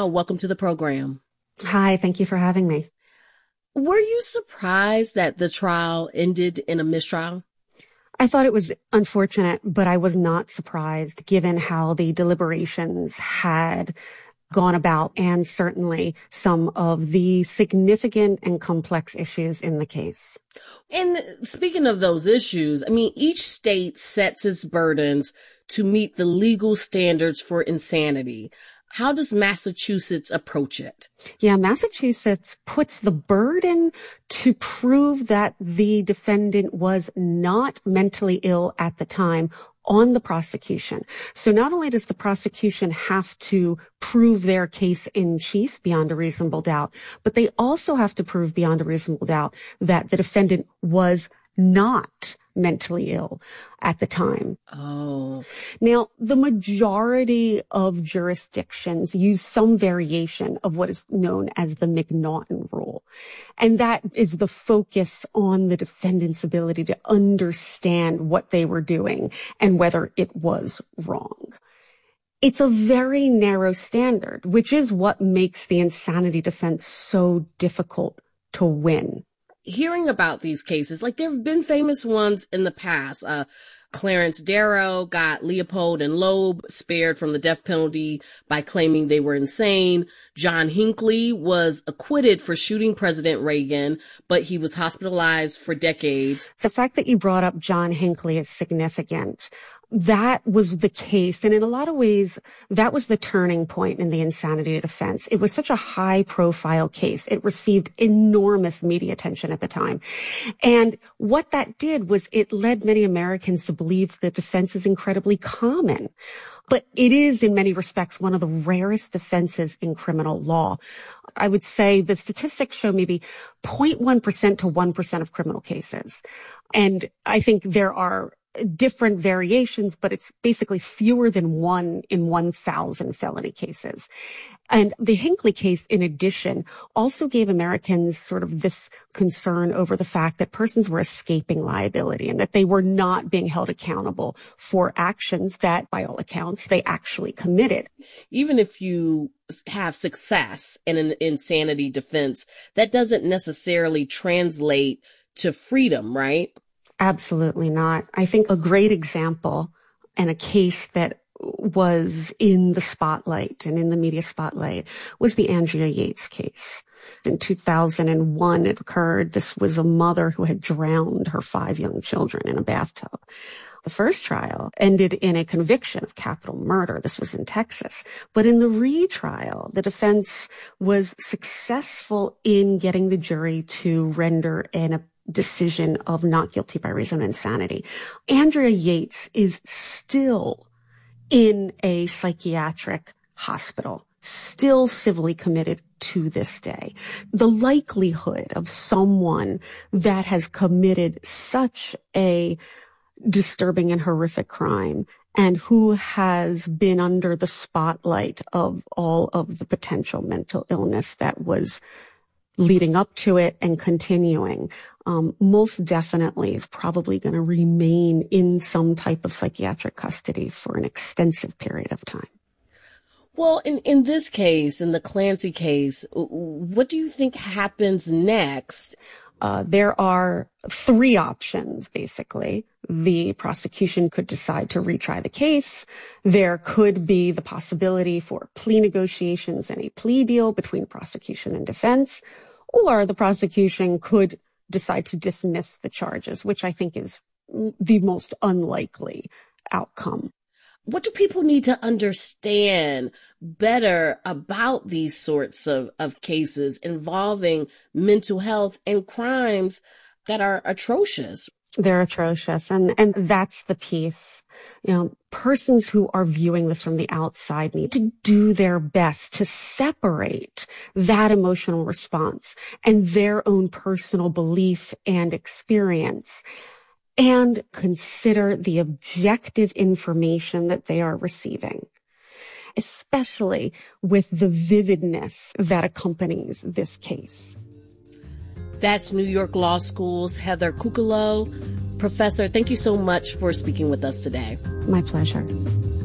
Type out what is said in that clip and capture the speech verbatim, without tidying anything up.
Howe. Welcome to the program. Hi, thank you for having me. Were you surprised that the trial ended in a mistrial? I thought it was unfortunate, but I was not surprised given how the deliberations had gone about and certainly some of the significant and complex issues in the case. And speaking of those issues, I mean, each state sets its burdens to meet the legal standards for insanity. How does Massachusetts approach it? Yeah, Massachusetts puts the burden to prove that the defendant was not mentally ill at the time on the prosecution. So not only does the prosecution have to prove their case in chief beyond a reasonable doubt, but they also have to prove beyond a reasonable doubt that the defendant was not mentally ill at the time. Oh. Now, the majority of jurisdictions use some variation of what is known as the McNaughton rule. And that is the focus on the defendant's ability to understand what they were doing and whether it was wrong. It's a very narrow standard, which is what makes the insanity defense so difficult to win. Hearing about these cases, like there have been famous ones in the past. Uh, Clarence Darrow got Leopold and Loeb spared from the death penalty by claiming they were insane. John Hinckley was acquitted for shooting President Reagan, but he was hospitalized for decades. The fact that you brought up John Hinckley is significant. That was the case. And in a lot of ways, that was the turning point in the insanity defense. It was such a high profile case. It received enormous media attention at the time. And what that did was it led many Americans to believe the defense is incredibly common. But it is, in many respects, one of the rarest defenses in criminal law. I would say the statistics show maybe zero point one percent to one percent of criminal cases. And I think there are different variations, but it's basically fewer than one in one thousand felony cases. And the Hinckley case, in addition, also gave Americans sort of this concern over the fact that persons were escaping liability and that they were not being held accountable for actions that, by all accounts, they actually committed. Even if you have success in an insanity defense, that doesn't necessarily translate to freedom, right? Absolutely not. I think a great example and a case that was in the spotlight and in the media spotlight was the Andrea Yates case. In two thousand one, it occurred. This was a mother who had drowned her five young children in a bathtub. The first trial ended in a conviction of capital murder. This was in Texas. But in the retrial, the defense was successful in getting the jury to render an decision of not guilty by reason of insanity. Andrea Yates is still in a psychiatric hospital, still civilly committed to this day. The likelihood of someone that has committed such a disturbing and horrific crime and who has been under the spotlight of all of the potential mental illness that was leading up to it and continuing, um, most definitely is probably going to remain in some type of psychiatric custody for an extensive period of time. Well, in, in this case, in the Clancy case, what do you think happens next? Uh, there are three options, basically. The prosecution could decide to retry the case. There could be the possibility for plea negotiations and a plea deal between prosecution and defense, or the prosecution could decide to dismiss the charges, which I think is the most unlikely outcome. What do people need to understand better about these sorts of, of cases involving mental health and crimes that are atrocious? They're atrocious. And, and that's the piece. You know, persons who are viewing this from the outside need to do their best to separate that emotional response and their own personal belief and experience, and consider the objective information that they are receiving, especially with the vividness that accompanies this case. That's New York Law School's Heather Kukolo. Professor, thank you so much for speaking with us today. My pleasure.